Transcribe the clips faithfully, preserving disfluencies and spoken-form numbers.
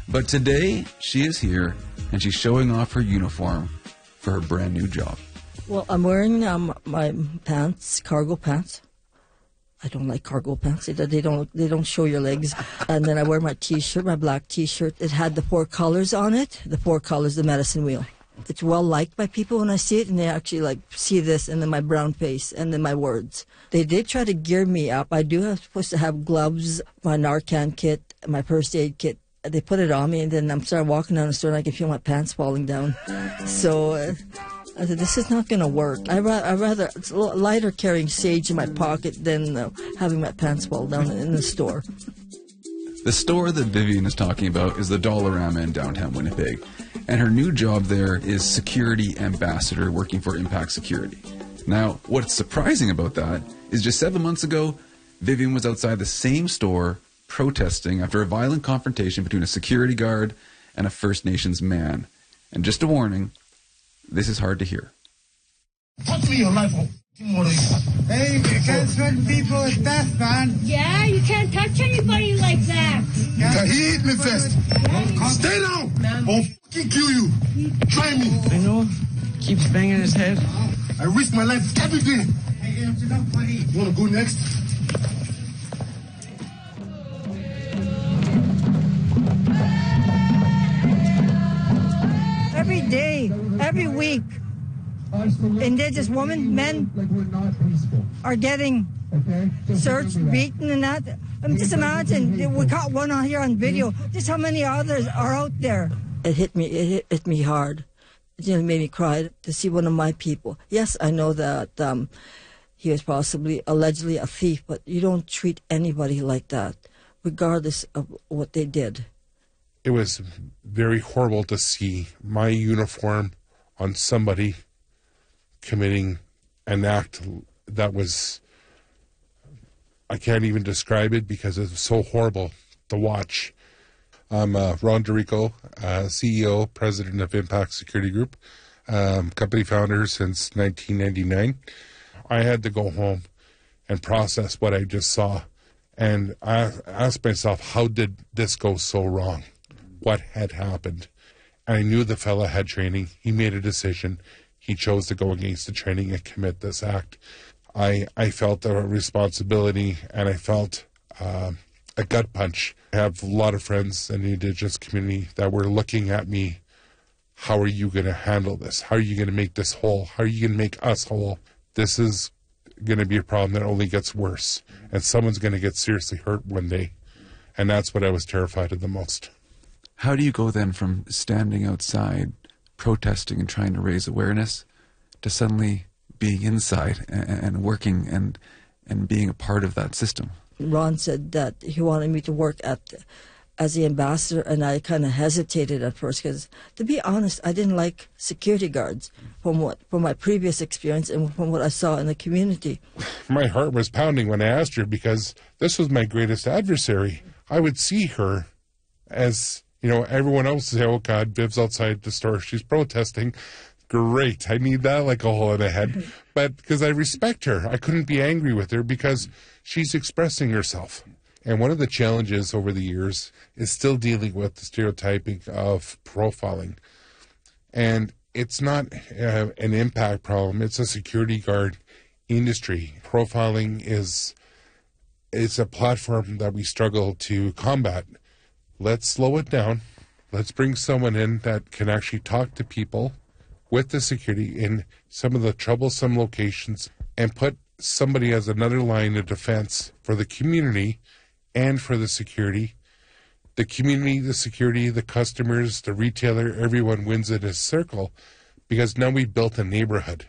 But today, she is here, and she's showing off her uniform for her brand new job. Well, I'm wearing um, my pants, cargo pants. I don't like cargo pants. They, they don't they don't show your legs. And then I wear my T-shirt, my black T-shirt. It had the four colors on it. The four colors, the medicine wheel. It's well liked by people when I see it, and they actually like see this, and then my brown face, and then my words. They did try to gear me up. I do have supposed to have gloves, my Narcan kit, my first aid kit. They put it on me, and then I'm starting walking down the store, and I can feel my pants falling down. So uh, I said, this is not going to work. I ra- I rather it's a little lighter carrying sage in my pocket than uh, having my pants fall down in the store. The store that Vivian is talking about is the Dollarama in downtown Winnipeg, and her new job there is security ambassador working for Impact Security. Now, what's surprising about that is just seven months ago, Vivian was outside the same store protesting after a violent confrontation between a security guard and a First Nations man. And just a warning, this is hard to hear. Put me your life on. Hey, you can't threaten people with death, man. Yeah, you can't touch anybody like that. Yeah. He hit me first. Yeah. Stay down or fucking kill you. Try me. I know. Keeps banging his head. I risk my life every day. You want to go next? Every day, every week, Indigenous women, men are getting searched, beaten, and that. I mean, just imagine, we caught one on here on video. Just how many others are out there. It hit me. It hit, hit me hard. It really made me cry to see one of my people. Yes, I know that um, he was possibly allegedly a thief, but you don't treat anybody like that, regardless of what they did. It was very horrible to see my uniform on somebody committing an act that was, I can't even describe it because it was so horrible to watch. I'm uh, Ron DeRico, uh, C E O, President of Impact Security Group, um, company founder since nineteen ninety-nine. I had to go home and process what I just saw. And I asked myself, how did this go so wrong? What had happened? And I knew the fella had training. He made a decision. He chose to go against the training and commit this act. I I felt a responsibility, and I felt uh, a gut punch. I have a lot of friends in the Indigenous community that were looking at me. How are you going to handle this? How are you going to make this whole? How are you going to make us whole? This is going to be a problem that only gets worse, and someone's going to get seriously hurt one day. And that's what I was terrified of the most. How do you go then from standing outside, protesting and trying to raise awareness, to suddenly being inside and, and working and and being a part of that system? Ron said that he wanted me to work at as the ambassador, and I kind of hesitated at first because, to be honest, I didn't like security guards from what from my previous experience and from what I saw in the community. My heart was pounding when I asked her because this was my greatest adversary. I would see her as, you know, everyone else say, oh, God, Viv's outside the store. She's protesting. Great. I need that like a hole in the head. But because I respect her, I couldn't be angry with her because she's expressing herself. And one of the challenges over the years is still dealing with the stereotyping of profiling. And it's not uh, an impact problem. It's a security guard industry. Profiling is it's a platform that we struggle to combat. Let's slow it down. Let's bring someone in that can actually talk to people with the security in some of the troublesome locations and put somebody as another line of defense for the community and for the security. The community, the security, the customers, the retailer, everyone wins in a circle because now we've built a neighborhood.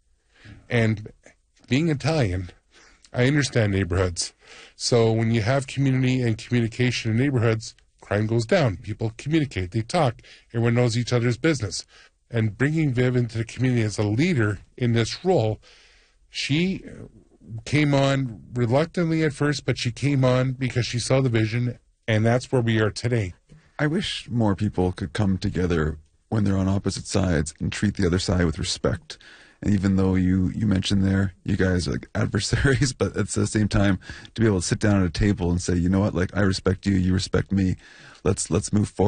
And being Italian, I understand neighborhoods. So when you have community and communication in neighborhoods, crime goes down. People communicate, they talk, everyone knows each other's business. And bringing Viv into the community as a leader in this role, she came on reluctantly at first, but she came on because she saw the vision, and that's where we are today. I wish more people could come together when they're on opposite sides and treat the other side with respect. And even though you, you mentioned there, you guys are like adversaries, but at the same time, to be able to sit down at a table and say, you know what, like, I respect you, you respect me, let's let's move forward.